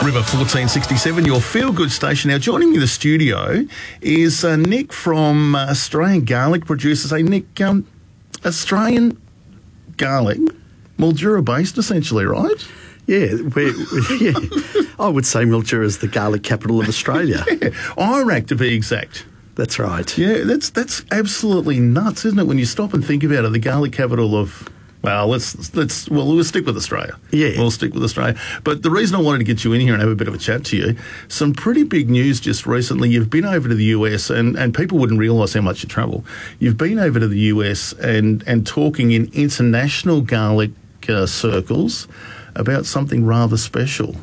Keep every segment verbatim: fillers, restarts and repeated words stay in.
River fourteen sixty-seven, your feel-good station. Now, joining me in the studio is uh, Nick from uh, Australian Garlic Producers. Hey, Nick, um, Australian garlic, Mildura-based essentially, right? Yeah, we're, yeah. I would say Mildura is the garlic capital of Australia. Yeah, Iraq to be exact. That's right. Yeah, that's that's absolutely nuts, isn't it? When you stop and think about it, the garlic capital of, well, let's let's well, we'll stick with Australia. Yeah, we'll stick with Australia. But the reason I wanted to get you in here and have a bit of a chat to you, some pretty big news just recently. You've been over to the U S, and, and people wouldn't realise how much you travel. You've been over to the U S and and talking in international garlic uh, circles about something rather special.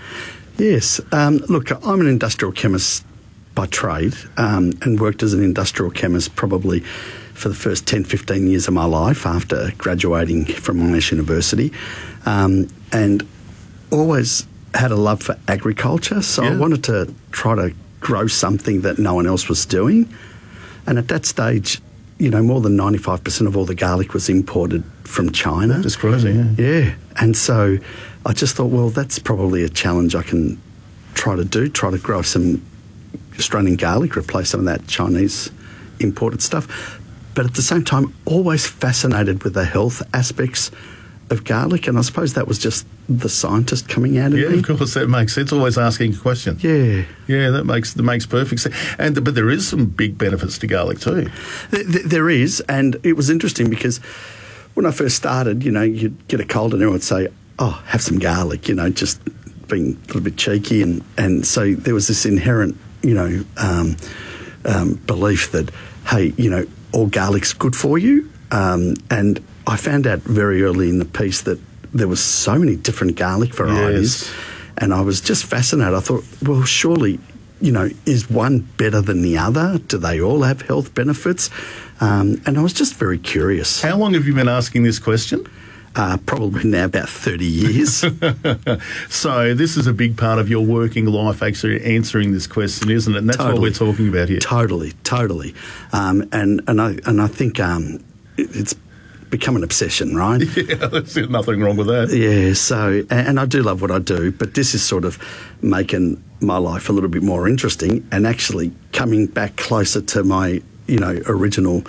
Yes. Um, look, I'm an industrial chemist by trade, um, and worked as an industrial chemist probably for the first ten, fifteen years of my life after graduating from Monash University, um, and always had a love for agriculture. So yeah. I wanted to try to grow something that no one else was doing. And at that stage, you know, more than ninety-five percent of all the garlic was imported from China. That's crazy, yeah. Yeah. And so I just thought, well, that's probably a challenge I can try to do, try to grow some Australian garlic, replace some of that Chinese imported stuff. But at the same time, always fascinated with the health aspects of garlic. And I suppose that was just the scientist coming out of yeah, me. Yeah, of course, that makes sense. Always asking a question. Yeah. Yeah, that makes that makes perfect sense. And But there is some big benefits to garlic too. There, there is. And it was interesting because when I first started, you know, you'd get a cold and everyone would say, oh, have some garlic, you know, just being a little bit cheeky. And, and so there was this inherent, you know, um, um, belief that, hey, you know, all garlic's good for you. Um, and I found out very early in the piece that there was so many different garlic varieties. Yes. And I was just fascinated. I thought, well, surely, you know, is one better than the other? Do they all have health benefits? Um, and I was just very curious. How long have you been asking this question? Uh, probably now about thirty years. So this is a big part of your working life, actually answering this question, isn't it? And that's totally. what we're talking about here. Totally, totally. Um, and, and, I, and I think um, it, it's become an obsession, right? Yeah, there's nothing wrong with that. Yeah, so, and I do love what I do, but this is sort of making my life a little bit more interesting and actually coming back closer to my, you know, original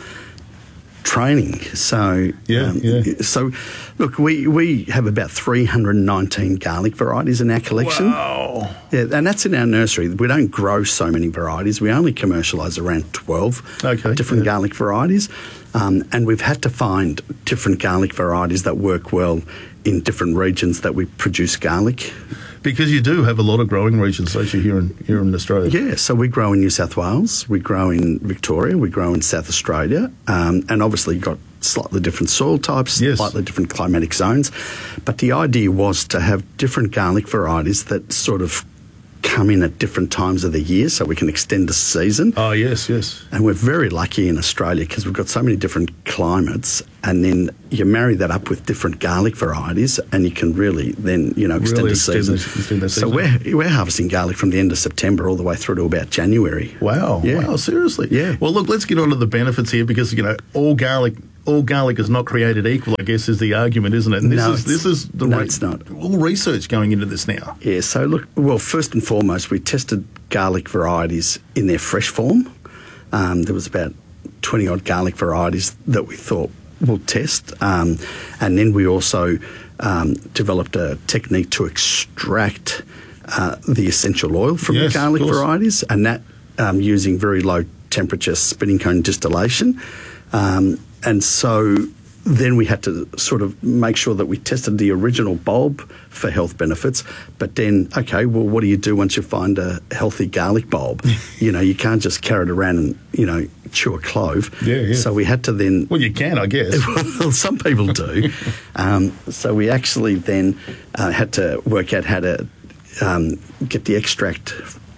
training. So, yeah, um, yeah. So, look, we, we have about three hundred nineteen garlic varieties in our collection. Wow. Yeah, and that's in our nursery. We don't grow so many varieties. We only commercialise around twelve okay, different yeah. garlic varieties. Um, and we've had to find different garlic varieties that work well in different regions that we produce garlic. Because you do have a lot of growing regions, don't you, here in, here in Australia? Yeah, so we grow in New South Wales, we grow in Victoria, we grow in South Australia, um, and obviously you've got slightly different soil types, yes. slightly different climatic zones. But the idea was to have different garlic varieties that sort of come in at different times of the year so we can extend the season. Oh, yes, yes. And we're very lucky in Australia because we've got so many different climates, and then you marry that up with different garlic varieties and you can really then, you know, extend really the season. Extend the, extend the so season. we're, we're harvesting garlic from the end of September all the way through to about January. Wow. Yeah. Wow, seriously? Yeah. Well, look, let's get on to the benefits here because, you know, all garlic... All garlic is not created equal, I guess, is the argument, isn't it? And this no, is this is the no, re- it's not. All research going into this now. Yeah. So look, well, first and foremost, we tested garlic varieties in their fresh form. Um, there was about twenty odd garlic varieties that we thought we'll test, um, and then we also um, developed a technique to extract uh, the essential oil from yes, the garlic varieties, and that um, using very low temperature spinning cone distillation. Um, And so then we had to sort of make sure that we tested the original bulb for health benefits. But then, okay, well, what do you do once you find a healthy garlic bulb? You know, you can't just carry it around and, you know, chew a clove. Yeah, yeah. So we had to then... Well, you can, I guess. Well, some people do. um, so we actually then uh, had to work out how to um, get the extract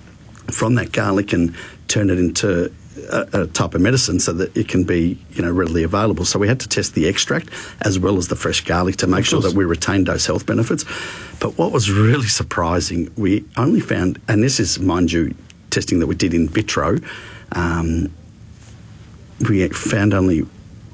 from that garlic and turn it into... A, a type of medicine so that it can be, you know, readily available. So we had to test the extract as well as the fresh garlic to make sure that we retained those health benefits. But what was really surprising, we only found, and this is, mind you, testing that we did in vitro, um, we found only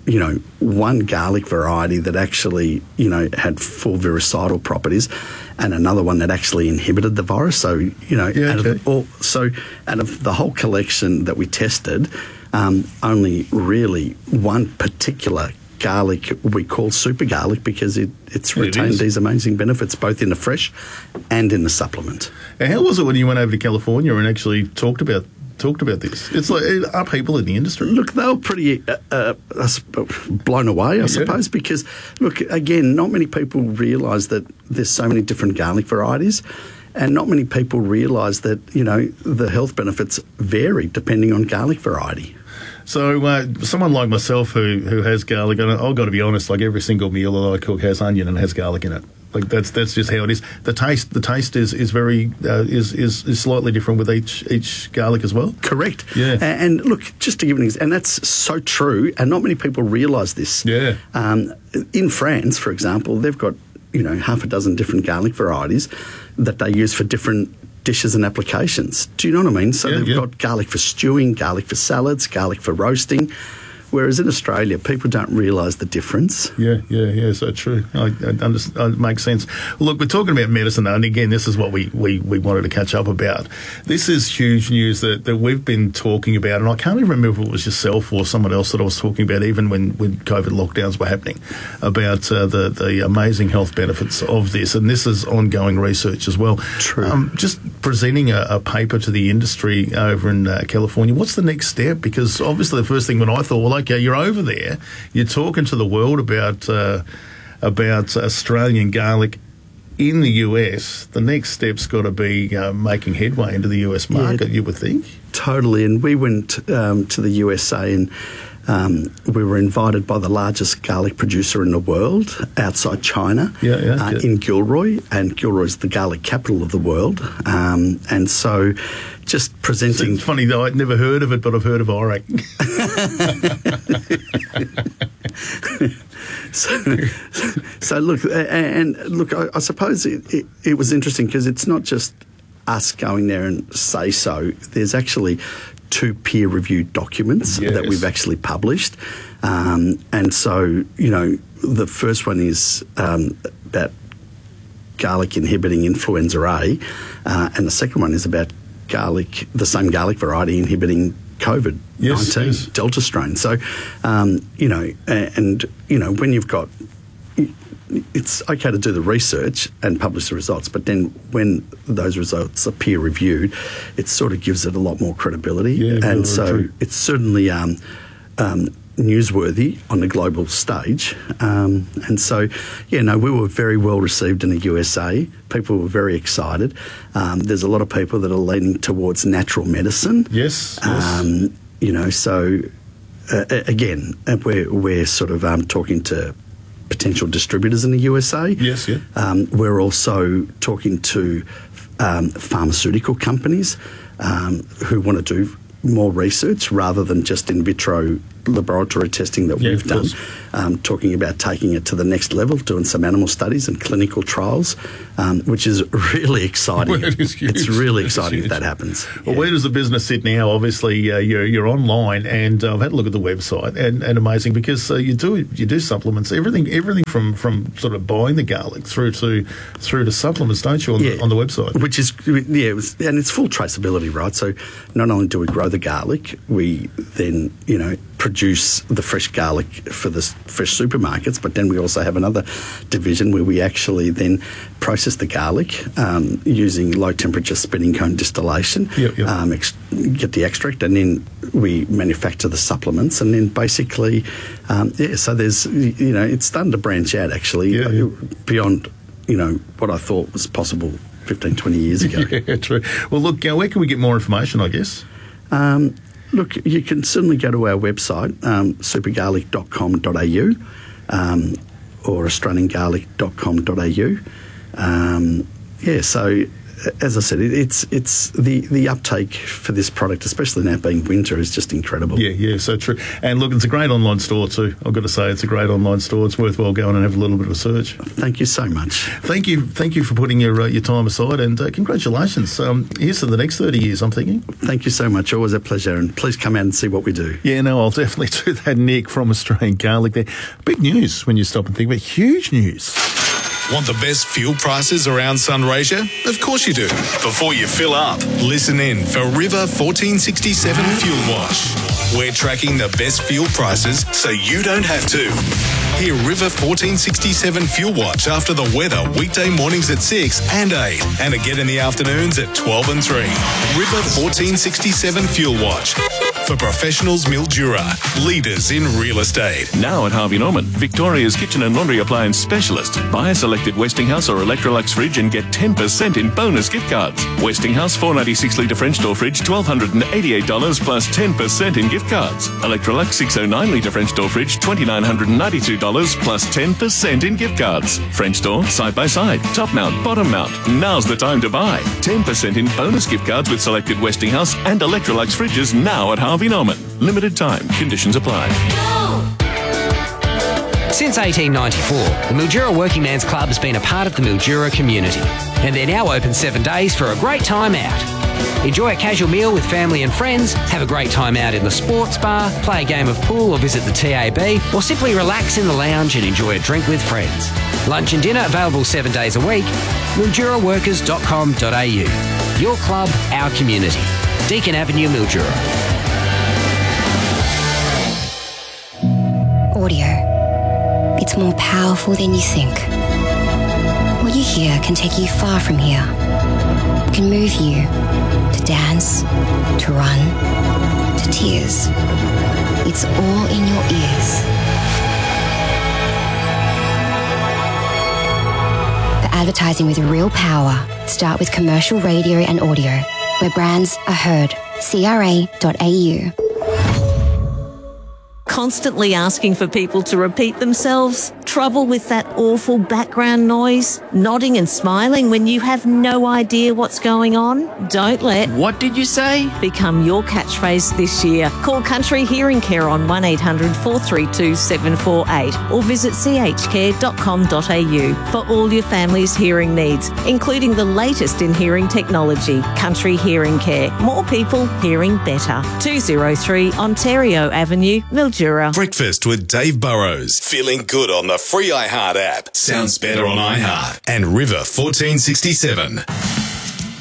you know, one garlic variety that actually, you know, had full virucidal properties, and another one that actually inhibited the virus. So, you know, Yeah, out okay. of all, so out of the whole collection that we tested, um, only really one particular garlic we call super garlic because it, it's Yeah, it retained is. these amazing benefits both in the fresh and in the supplement. And how was it when you went over to California and actually talked about talked about this? It's like, are people in the industry? Look, they were pretty uh, uh, I sup- blown away, I suppose, because, look, again, not many people realise that there's so many different garlic varieties, and not many people realise that, you know, the health benefits vary depending on garlic variety. So uh, someone like myself who, who has garlic, and I've got to be honest, like every single meal that I cook has onion and has garlic in it. Like that's that's just how it is. The taste the taste is is very uh, is, is is slightly different with each each garlic as well. Correct. Yeah. A- And, look, just to give an example, and that's so true, and not many people realise this. Yeah. Um, in France, for example, they've got, you know, half a dozen different garlic varieties that they use for different dishes and applications. Do you know what I mean? So Yeah, they've yeah. got garlic for stewing, garlic for salads, garlic for roasting, whereas in Australia, people don't realise the difference. Yeah, yeah, yeah. So true. I, I understand. It makes sense. Well, look, we're talking about medicine, though, and again, this is what we, we, we wanted to catch up about. This is huge news that, that we've been talking about, and I can't even remember if it was yourself or someone else that I was talking about, even when, when COVID lockdowns were happening, about uh, the the amazing health benefits of this, and this is ongoing research as well. True. Um, just presenting a, a paper to the industry over in uh, California. What's the next step? Because obviously, the first thing when I thought, well, okay, you're over there, you're talking to the world about uh, about Australian garlic in the U S. The next step's got to be uh, making headway into the U S market, you would think. Totally. And we went um, to the U S A and um, we were invited by the largest garlic producer in the world outside China, Yeah, yeah, uh, good. in Gilroy. And Gilroy's the garlic capital of the world. Um, and so just presenting... It's funny though, I'd never heard of it, but I've heard of O R A C. So, so look, a- and look, I, I suppose it, it, it was interesting because it's not just us going there and say so. There's actually two peer-reviewed documents Yes. that we've actually published. Um, and so, you know, the first one is um, about garlic inhibiting influenza A, uh, and the second one is about garlic, the same garlic variety inhibiting COVID Yes, nineteen, yes. Delta strain. So, um, you know, a- and, you know, when you've got, it's okay to do the research and publish the results, but then when those results are peer reviewed, it sort of gives it a lot more credibility. Yeah, very, and very so true. it's certainly um, um, newsworthy on the global stage. Um, and so, yeah, no, we were very well received in the U S A. People were very excited. Um, there's a lot of people that are leaning towards natural medicine. Yes, yes. Um, you know, so uh, a- again, uh, we're, we're sort of um, talking to potential distributors in the U S A. Yes, yeah. Um, we're also talking to um, pharmaceutical companies um, who want to do more research rather than just in vitro laboratory testing that Yeah, we've of done, course. um, talking about taking it to the next level, doing some animal studies and clinical trials, um, which is really exciting. Well, it is huge. It's really It is exciting huge. if that happens. Well, Yeah. where does the business sit now? Obviously, uh, you're you're online, and uh, I've had a look at the website, and, and amazing because uh, you do you do supplements, everything everything from, from sort of buying the garlic through to through to supplements, don't you, on, the, on the website? Which is, yeah, it was, and it's full traceability, right? So not only do we grow the garlic, we then, you know, produce the fresh garlic for the s- fresh supermarkets, but then we also have another division where we actually then process the garlic um, using low temperature spinning cone distillation, Yep, yep. Um, ex- get the extract, and then we manufacture the supplements, and then basically, um, yeah, so there's, you know, it's starting to branch out actually Yeah, yeah. beyond, you know, what I thought was possible fifteen, twenty years ago. Yeah, true. Well, look, uh, where can we get more information, I guess? Um, look, you can certainly go to our website, um, super garlic dot com dot a u um, or australian garlic dot com dot a u. Um, yeah, so as I said, it, it's it's the, the uptake for this product, especially now being winter, is just incredible. Yeah, yeah, so true. And look, it's a great online store too. I've got to say, it's a great online store. It's worthwhile going and have a little bit of a search. Thank you so much. Thank you, thank you for putting your uh, your time aside, and uh, congratulations. Um, here's to the next thirty years, I'm thinking. Thank you so much. Always a pleasure, and please come out and see what we do. Yeah, no, I'll definitely do that, Nick, from Australian Garlic there. Big news when you stop and think about it. Huge news. Want the best fuel prices around Sunraysia? Of course you do. Before you fill up, listen in for River fourteen sixty-seven Fuel Wash. We're tracking the best fuel prices so you don't have to. Hear River fourteen sixty-seven Fuel Watch after the weather weekday mornings at six and eight, and again in the afternoons at twelve and three. River fourteen sixty-seven Fuel Watch. For professionals, Mildura, leaders in real estate. Now at Harvey Norman, Victoria's kitchen and laundry appliance specialist. Buy a selected Westinghouse or Electrolux fridge and get ten percent in bonus gift cards. Westinghouse four ninety-six litre French door fridge, one thousand two hundred eighty-eight dollars plus ten percent in gift cards. Electrolux six oh nine litre French door fridge, two thousand nine hundred ninety-two dollars plus ten percent in gift cards. French door, side by side, top mount, bottom mount. Now's the time to buy. ten percent in bonus gift cards with selected Westinghouse and Electrolux fridges now at Harvey Norman. Limited time. Conditions apply. Since eighteen ninety-four, the Mildura Working Man's Club has been a part of the Mildura community, and they're now open seven days for a great time out. Enjoy a casual meal with family and friends, have a great time out in the sports bar, play a game of pool or visit the T A B, or simply relax in the lounge and enjoy a drink with friends. Lunch and dinner available seven days a week. mildura workers dot com dot a u. Your club, our community. Deakin Avenue, Mildura. Audio. It's more powerful than you think. What you hear can take you far from here. It can move you to dance, to run, to tears. It's all in your ears. For advertising with real power, start with commercial radio and audio, where brands are heard. C R A dot A U. Constantly asking for people to repeat themselves? Trouble with that awful background noise? Nodding and smiling when you have no idea what's going on? Don't let What did you say? become your catchphrase this year. Call Country Hearing Care on one eight hundred four three two seven four eight or visit c h care dot com dot a u for all your family's hearing needs, including the latest in hearing technology. Country Hearing Care. More people hearing better. two oh three Ontario Avenue, Mildura. Breakfast with Dave Burrows. Feeling good on the free iHeart app. Sounds better on iHeart. And River fourteen sixty-seven.